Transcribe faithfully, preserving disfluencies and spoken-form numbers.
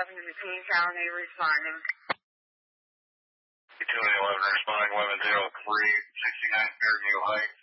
eleven to Machine County responding. two eleven responding, eleven zero three, sixty-nine Fairview Heights.